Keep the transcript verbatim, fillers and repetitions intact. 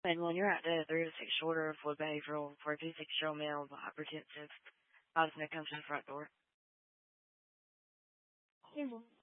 And when you're at the three to six shorter fluid behavioral for a fifty-six-year-old male with hypertensive, how does that come to the front door? Table.